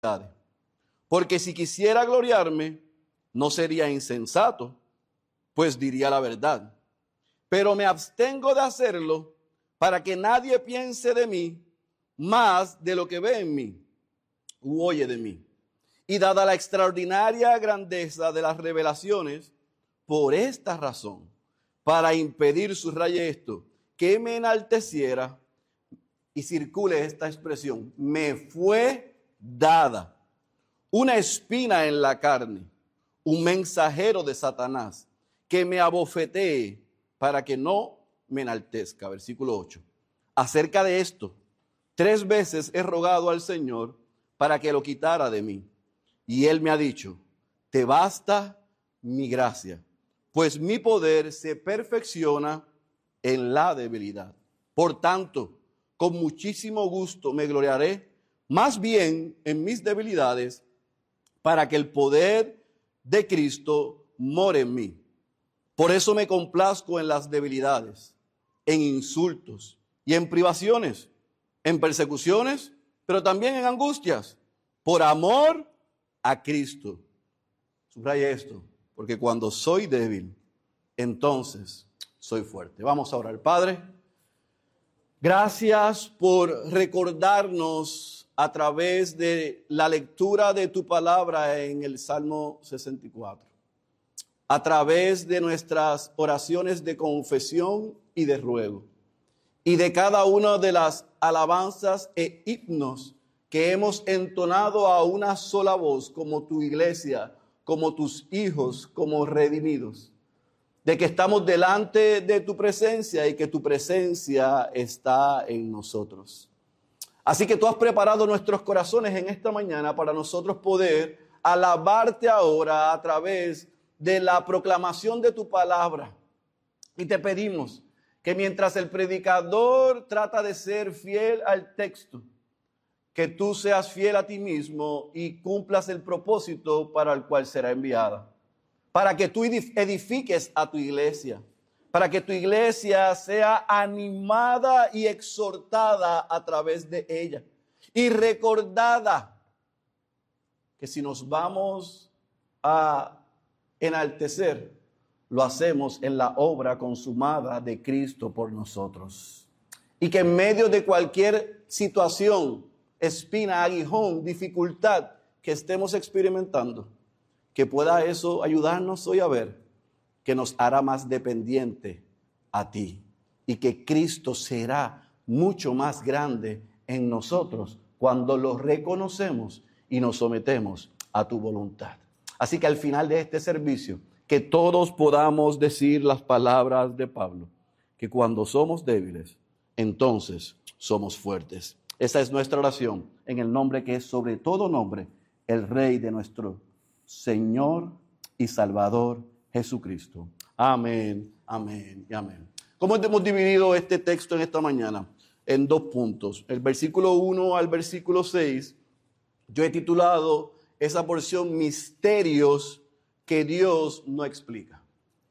Porque si quisiera gloriarme, no sería insensato, pues diría la verdad. Pero me abstengo de hacerlo para que nadie piense de mí más de lo que ve en mí u oye de mí. Y dada la extraordinaria grandeza de las revelaciones, por esta razón, para impedir, subraye esto, que me enalteciera, y circule esta expresión, me fue dada una espina en la carne, un mensajero de Satanás, que me abofetee para que no me enaltezca. Versículo 8. Acerca de esto, 3 veces he rogado al Señor para que lo quitara de mí. Y Él me ha dicho, te basta mi gracia, pues mi poder se perfecciona en la debilidad. Por tanto, con muchísimo gusto me gloriaré más bien en mis debilidades, para que el poder de Cristo more en mí. Por eso me complazco en las debilidades, en insultos y en privaciones, en persecuciones, pero también en angustias, por amor a Cristo. Subraya esto, porque cuando soy débil, entonces soy fuerte. Vamos a orar. Padre, gracias por recordarnos a través de la lectura de tu palabra en el Salmo 64, a través de nuestras oraciones de confesión y de ruego, y de cada una de las alabanzas e himnos que hemos entonado a una sola voz como tu iglesia, como tus hijos, como redimidos, de que estamos delante de tu presencia y que tu presencia está en nosotros. Así que tú has preparado nuestros corazones en esta mañana para nosotros poder alabarte ahora a través de la proclamación de tu palabra. Y te pedimos que mientras el predicador trata de ser fiel al texto, que tú seas fiel a ti mismo y cumplas el propósito para el cual será enviada. Para que tú edifiques a tu iglesia, para que tu iglesia sea animada y exhortada a través de ella. Y recordada que si nos vamos a enaltecer, lo hacemos en la obra consumada de Cristo por nosotros. Y que en medio de cualquier situación, espina, aguijón, dificultad que estemos experimentando, que pueda eso ayudarnos hoy a ver que nos hará más dependiente a ti y que Cristo será mucho más grande en nosotros cuando lo reconocemos y nos sometemos a tu voluntad. Así que al final de este servicio, que todos podamos decir las palabras de Pablo, que cuando somos débiles, entonces somos fuertes. Esa es nuestra oración en el nombre que es sobre todo nombre, el Rey de nuestro Señor y Salvador Jesucristo. Amén, amén y amén. ¿Cómo hemos dividido este texto en esta mañana? En 2 puntos. El versículo 1 al versículo 6, yo he titulado esa porción misterios que Dios no explica.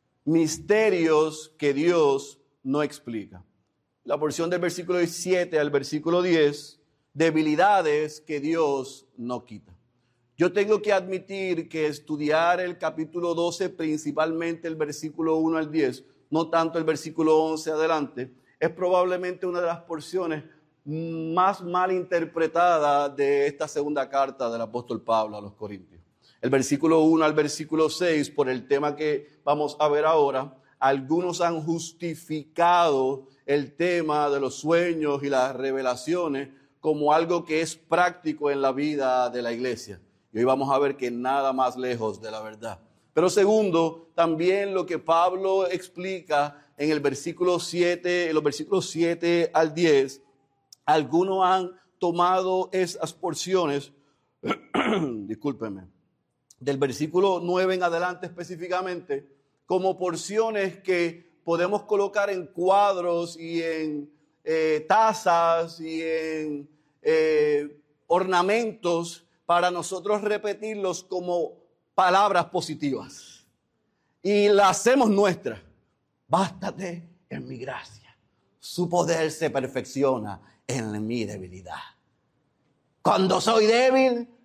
Misterios que Dios no explica. La porción del versículo 7 al versículo 10, debilidades que Dios no quita. Yo tengo que admitir que estudiar el capítulo 12, principalmente el versículo 1 al 10, no tanto el versículo 11 adelante, es probablemente una de las porciones más mal interpretadas de esta segunda carta del apóstol Pablo a los Corintios. El versículo 1 al versículo 6, por el tema que vamos a ver ahora, algunos han justificado el tema de los sueños y las revelaciones como algo que es práctico en la vida de la iglesia. Y hoy vamos a ver que nada más lejos de la verdad. Pero segundo, también lo que Pablo explica en el versículo 7, en los versículos 7 al 10, algunos han tomado esas porciones, discúlpenme, del versículo 9 en adelante específicamente, como porciones que podemos colocar en cuadros y en tazas y en ornamentos para nosotros repetirlos como palabras positivas. Y la hacemos nuestra. Bástate en mi gracia. Su poder se perfecciona en mi debilidad. Cuando soy débil,